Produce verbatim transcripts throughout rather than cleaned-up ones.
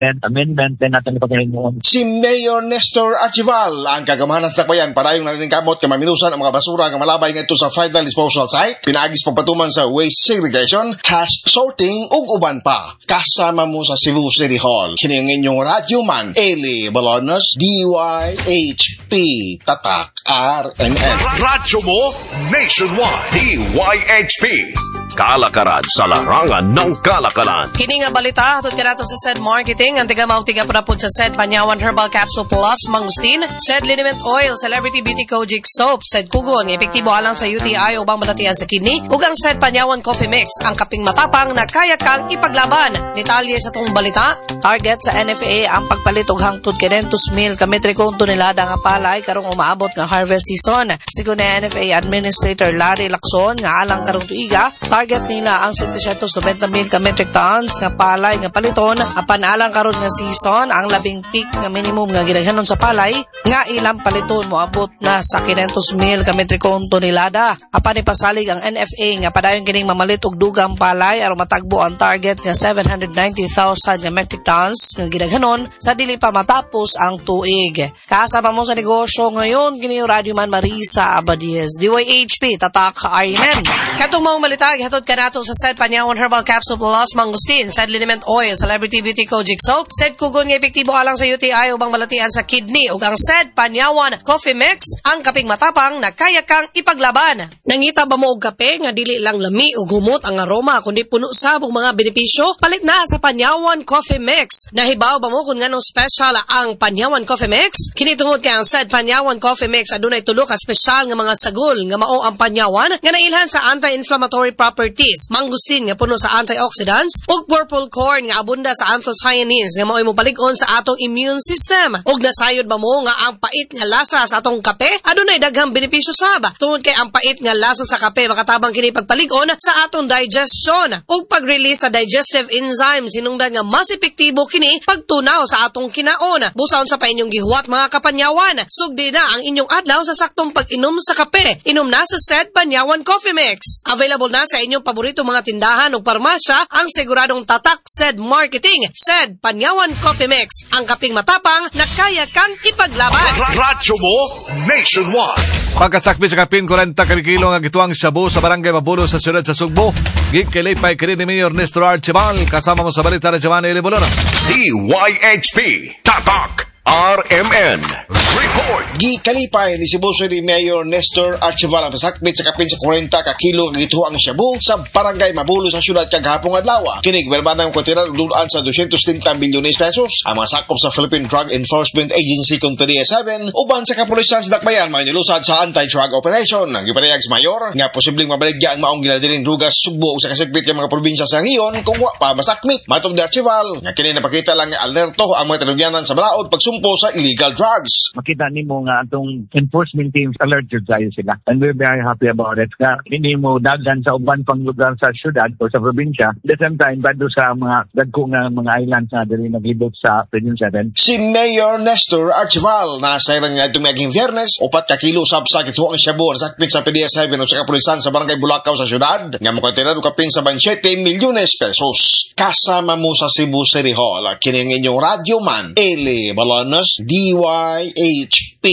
amendment, then natin ipagaling mo. Si Mayor Nestor Archival ang kagamahanan sa takbayan para yung narinig kamot kay maminusan ang mga basura nga malabay nga ito sa final disposal site, pinaagis pagpatuman sa waste segregation, cash sorting ug uban pa. Kasama mo sa Cebu City Hall kini ang inyong radyo man Eli Balonos, D Y H P Tatak R M N. Radyo mo nationwide, D Y H P. Kalakaran sa larangan ng kalakaran. Kini nga balita hatod kanato sa Said Marketing ang tiga mautiga padapod sa Said Panyawan Herbal Capsule Plus Mangustin, Said Liniment Oil, Celebrity Beauty Kojic Soap, Said Kugon epektibo alang sa U T I ubang malatian sa kidney, ug ang Said Panyawan Coffee Mix ang kaping matapang na kaya kang ipaglaban. Detalye sa tong balita. Target sa N F A ang pagpalit og hangtod kinentos mil ka metrikong tonelada nga palay karong umaabot nga harvest season. Sigon ni N F A Administrator Larry Lacson nga alang karong tuiga, target nila ang setesyentos nobenta mil ka metric tons nga palay nga paliton apan alang karon nga season ang labing peak nga minimum nga gidaghanon sa palay nga ilang paliton moabot na sa kinentos mil ka metrikong tonelada. Apan ipasalig ang N F A nga padayon kining mamalit og dugang palay aron matagbo ang target nga seven hundred ninety thousand nga metric tons nga gidaghanon sa dili pa matapos ang tuig. Kasama mo sa negosyo ngayon kini Radio Man Marisa Abadies, D Y H P Tatak R M N. Katong mga balita hatod kanato sa Said Panyawan Herbal Capsule Plus Mangustin, Said Liniment Oil, Celebrity Beauty Kojic Soap, Said Kugon nga epektibo alang sa U T I ubang malatian sa kidney, ug ang Said Panyawan Coffee Mix ang kaping matapang na kaya kang ipaglaban. Nangita ba mo og kape nga dili lang lami ug humot ang aroma kundi puno sab og mga benepisyo? Palit na sa Panyawan Coffee Mix. Nahibaw ba mo kung nganong special ang Panyawan Coffee Mix? Kini tungod kay ang Said Panyawan Coffee Mix adunay tulo ka special nga mga sagol nga mao ang panyawan nga nailhan sa anti-inflammatory properties, mangustin nga puno sa antioxidants, ug purple corn nga abunda sa anthocyanins nga mao'y mopalig-on sa atong immune system. Ug nasayod ba mo nga ang pait nga lasa sa atong kape adunay daghang benepisyo sab. Tungod kay ang pait nga lasa sa kape makatabang kini pagpalig-on sa atong digestion ug pag-release sa digestive enzymes hinungdan nga mas epektibo kini pagtunaw sa atong kinaon. Busaon sa pa inyong gihuwat mga kapanyawan, sugdi na ang inyong adlaw sa saktong pag-inom sa kape. Inom na sa Said Panyawan Coffee Mix. Available na sa inyong paborito mga tindahan o parmasya ang siguradong tatak Said Marketing, Said Panyawan Coffee Mix, ang kaping matapang na kaya kang ipaglaban. Radyo mo nationwide. Pagkasakmi sa kapin forty kilo nga gituang shabu sa barangay Mabulo sa siyudad sa Sugbo, gikilipay kini ni Mayor Nestor Archival kasama mo sa balita na Jaman Eli Bolono. D Y H P Tatak R M N Report. Gikalipay ni Cebu City Mayor Nestor Archival ang pasakbit sa kapin sa forty ka kilo nga gituang shabu sa barangay Mabulo sa siyudad kagahapon adlaw. Kini gibalbatan ang kwantidad dulaan sa two hundred thirty milyones pesos. Ang mga sakop sa Philippine Drug Enforcement Agency kung T D S seven uban sa kapulisan sa Dakbayan mga nilusad sa anti-drug operation. Ang gipanayag sa mayor nga posibleng mabaligya ang maong ginadiling drugas Sugbo sa kasakbit ng mga probinsya sa Riyon kung wa pa masakmit. Matong ni Archival nga kini napakita lang nga alerto ang mga talugyanan sa balaod pagsumpo sa illegal drugs. Makita nimo nga atong enforcement teams alert jud kayo sila. And we're very happy about it. Nga hindi mo daghan sa uban pang lugar sa syudad o sa probinsya. At the same time, bado sa mga dagko nga mga islands na dili naglibot sa Region seven. Si Mayor Nestor Archival na sa ilang nga itong maging Viernes, upat ka kilo sabsa kituang shabu na sakpit sa P D S seven o sa kapulisan sa barangay Bulacau sa syudad. Nga mukantinado kapin sa twenty-seven milyones pesos. Kasama mo sa Cebu City Hall, kini ang inyong radyo man, Eli Balonos, D Y H P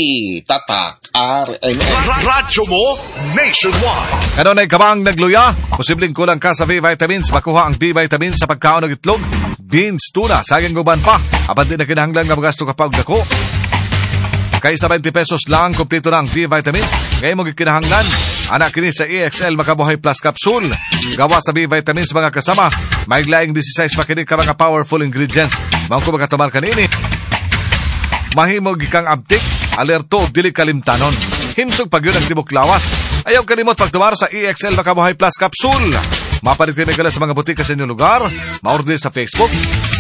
Tatak R M N. Radyo mo nationwide. Ano na kabang nagluya? Posibleng kulang ka sa B-vitamins. Makuha ang B-vitamins sa pagkaon ng itlog, beans, tuna, saging guban pa. Apat din na kinahanglan nga magasto kapag dako. Kaysa twenty pesos lang, kompleto na ang B-vitamins. Ngayon mo gikinahanglan. Anak kini sa E X L Makabuhay Plus Capsule. Gawa sa B-vitamins mga kasama. May laing sixteen pa kini ka mga powerful ingredients. Mao ko magatamar kanini. Mahimog ikang abtik, alerto o dili kalimtanon. Himsog pag yun ang tibok lawas. Ayaw kalimot pagtumar sa E X L Makabuhay Plus Capsule. Mapalit kayo sa mga butika sa inyong lugar. Maorder sa Facebook,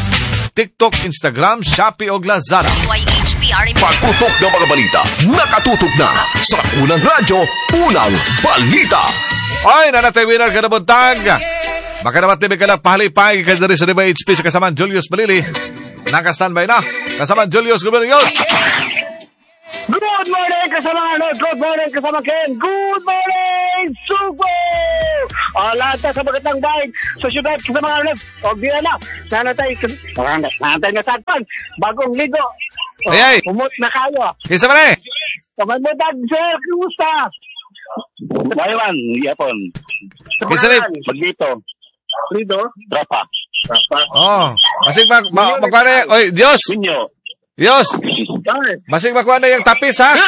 TikTok, Instagram, Shopee o Lazada. Pagputok ng mga balita, nakatutok na sa unang radyo, unang balita. Ay, nanatay winner ka na buntag. Makanamat tibig ka lang pahalipay ka na rin sa D Y H P sa kasamaan Julius Balili. Naka-standby na. Kasamaan Julius Guberniyos. Good Good morning kasama ano, good morning kasama Ken. Good morning, Subo! O, lahat na sa magandang bahay sa syudad kasama ano, o di na na. Sana tayo, sana tayo nasagpan. Bagong ligo. O, Ay, ay. umot na kayo. Kisa man eh. Kamay mo dag, sir, kumusta? Maywan, yapon. Kisa rin. Magdito. Dito? Tropa. Tropa. Oh, masig mag, ma, magkuha na yung, oy, Diyos! Minyo. Diyos! Masig magkuha na yung tapis, ha?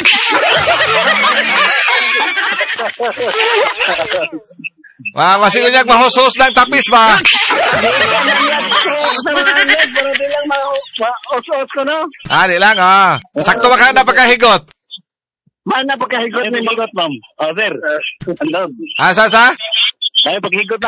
Ah, masig ko niyag mahusos ng tapis, ba? Ah, di lang, ah. Sakto ba ka na pagkahigot? Mana pagkahigot ni Magot, ma'am? Oh, sir. Hello. Ah, sa, sa? Tayo paghigot na.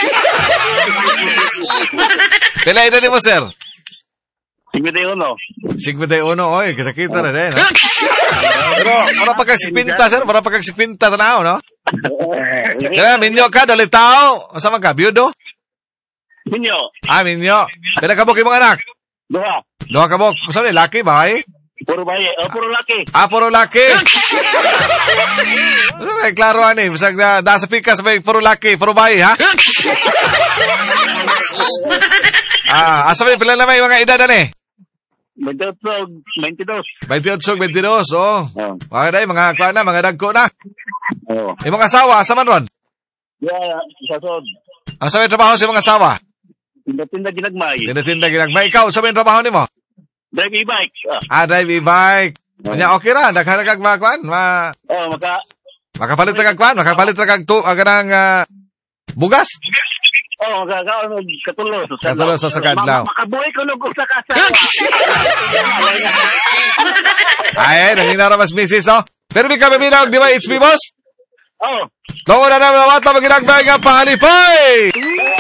Pila ina ni mo, sir? fifty-one. fifty-one, oy, kita-kita na din, ha? Pero, para pagkagsikpinta, sir, para pagkagsikpinta tanaw, no? Kaya, minyo ka, dali tao. Asa man ka, biyudo? Minyo. Ah, minyo. Pila kabok yung mga anak? Duha. Duha kabok. Gusto ni, laki ba, eh? Puro bayi. Oh, puro laki. Ah, puro laki. Ano may klaro ani? Bisag na, nasa pikas may puro laki, puro bayi, ha? Ah, asa may pila na may mga edad ani? twenty-two. twenty-eight, twenty-two, oh. Oh. Mga day, mga kwa na, mga dagko na. Oh. Yung mga asawa, asa man ron? Yeah, sasod. Asa may trabaho sa mga asawa? Tinda-tinda ginagmay. Tinda-tinda ginagmay. Ikaw, sa may trabaho ni mo? Drive e-bike. Ah, drive e-bike. Kanya, okay ra. Naghanagag mga kwan. Ma... Oh, maka... Makapalit na kag kwan. Makapalit na kag tu... Aganang uh, bugas. Oh, maka... Katulo. Katulo sa sakadlaw. Makabuhay ko nung sa kasa. Ay, nanginara mas misis, oh. Pero di ka maminag, di ba, H P, boss? Oh. Tungo na naman naman ito maginagbay nga pahalipay!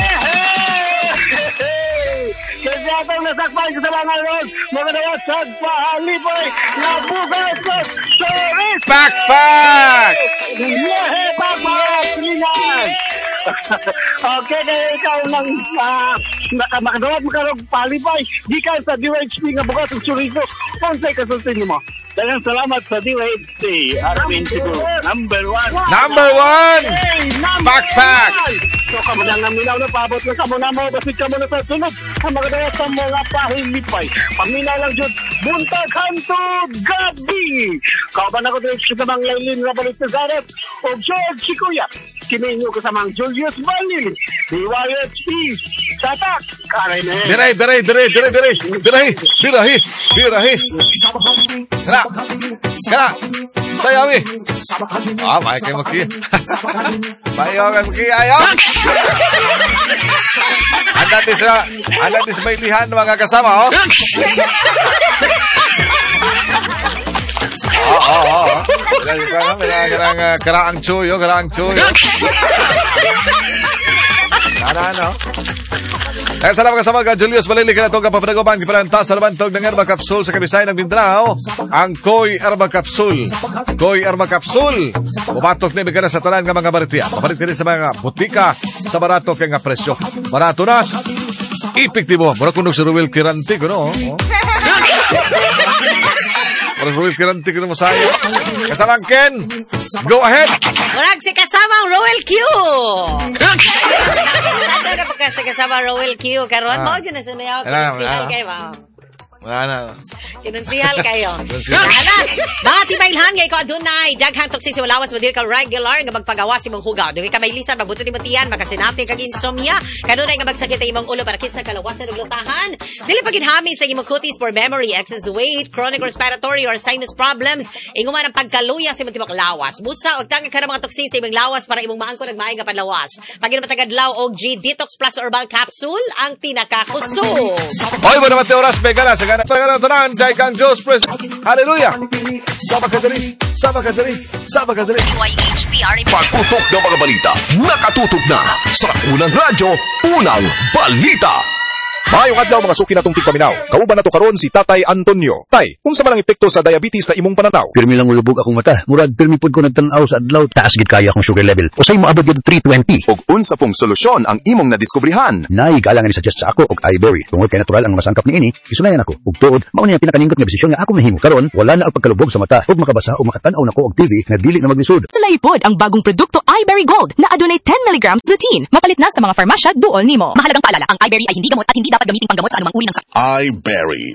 Kasi atong nasakpan sa mga ron, mga nawat sa pahalipay, nabugas sa service! Pakpak! Yeah, pakpak! Linan! Okay, kaya ikaw nang uh, makadawat mo ka ng palipay, di ka sa D Y H P nga bukas ng suriso, konsay kasultin mo. Dagang salamat sa D Y H P. Armin Cebu, number one. Number one! Hey, number Backpack! one! So, kamo na nga minaw na paabot na kamo na mo, basit kamo na sa sunod, ang mga dawat sa mga pahilipay. Paminaw lang dyan, buntag hantod gabi! Kauban ako dito sa mga lailin nga balik na Zaret, o George Sikuya. Kininyo kasamang Julius Balil, D Y H P, Tatak, Karay na eh. Biray, biray, biray, biray, biray, birahi, birahi, birahi. Kana, kana, sayawi. Ah, may kayo maki. Bayo kayo maki, ayaw. Anda di sa, anda di sa bailihan mga kasama, oh. Oo, oo, oo. Karang, karaang chuyo, karaang chuyo. Ano, ano? Kaya salamat kasama ka, Julius Balili, ka na itong kapapanagoban, kipalanta sa labantog ng Erba Capsule sa Kabisay ng Mindanao, ang Koy Erba Capsule. Koy Erba Capsule. Bumatok na ibigay na sa tanan ng mga baritiya. Papalit ka rin sa mga butika sa barato kaya nga presyo. Barato na, epektibo. Mura kunog si Ruel Kiranti, no? Mura Ruel Kiranti, kuno mo sa'yo. Kasamang Ken, go ahead. Murag si kasamang Roel Q. Ano na pagka si kasamang Roel Q. Karoon mo, dyan na sunayaw. Kinonsihal kayo, ma'am. Wala na. Kinonsihal kayo. Ano? Mga tibailhan kayo ko adunay. Daghang toksin si Walawas, madil ka regular nga magpagawa si mong hugaw. Dili ka may lisan, magbuto ni Matiyan, makasinati kag insomnia. Kanunay nga magsakit ang imong ulo para kinsa kalawasan ug lutahan. Dili pa ginhami sa imong kutis for memory, excess weight, chronic respiratory or sinus problems. Inguman ang pagkaluya sa imong tibok lawas. Busa og tanga ka mga toksin sa imong lawas para imong maangko nagmaay nga panlawas. Pag matagad-law og G Detox Plus Herbal Capsule ang pinakakusog. Hoy, bueno, mate oras mega na. Sagana tanan tanan kay kang Diyos Pres. Hallelujah. Sama ka dali, sama ka dali, sama ka dali. D Y H P R. Pagputok ng mga balita, nakatutok na sa Unang Radyo, Unang Balita. Maayong adlaw mga suki natong tigpaminaw. Kauban na to karon si Tatay Antonio. Tay, unsa man ang epekto sa diabetes sa imong pananaw? Pirmi lang ulubog akong mata. Murag pirmi pud ko nagtan-aw sa adlaw. Taas gid kaya akong sugar level. Usay moabot gid three twenty. Og unsa pong solusyon ang imong nadiskubrihan? Nay galangan ni suggest sa ako og iBerry. Tungod kay natural ang masangkap niini, isunayan ako. Ug tuod, mao ni ang pinakaninggot nga desisyon nga akong nahimo. Karon wala na ang pagkalubog sa mata ug makabasa o makatan-aw nako og T V nga dili na maglisod. Sulay pod ang bagong produkto iBerry Gold na adunay ten milligrams lutein. Mapalit na sa mga farmasya duol nimo. Mahalagang paalala, ang iBerry ay hindi gamot at hindi dapat gamitin panggamot sa anumang uri ng sakit. iBerry,